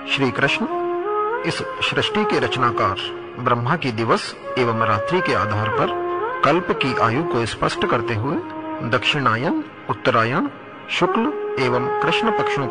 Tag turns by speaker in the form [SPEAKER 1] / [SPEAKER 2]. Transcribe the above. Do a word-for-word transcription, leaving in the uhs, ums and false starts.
[SPEAKER 1] श्री कृष्ण इस सृष्टि के रचनाकार ब्रह्मा की दिवस एवं रात्रि के आधार पर कल्प की आयु को स्पष्ट करते हुए दक्षिणायन, उत्तरायण, शुक्ल एवं कृष्ण पक्षों